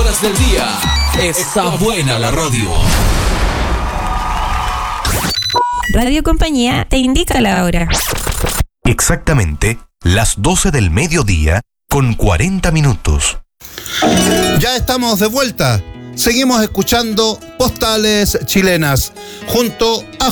horas del día. Está buena la radio. Radio Compañía te indica la hora. Exactamente las 12 del mediodía con 40 minutos. Ya estamos de vuelta. Seguimos escuchando Postales Chilenas junto a